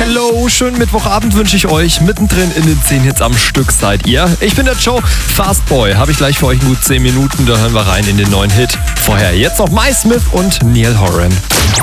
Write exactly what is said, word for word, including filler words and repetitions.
Hello, schönen Mittwochabend wünsche ich euch. Mittendrin in den zehn Hits am Stück seid ihr. Ich bin der Joe. Fastboy habe ich gleich für euch in gut zehn Minuten. Da hören wir rein in den neuen Hit. Vorher jetzt noch My Smith und Neil Horan.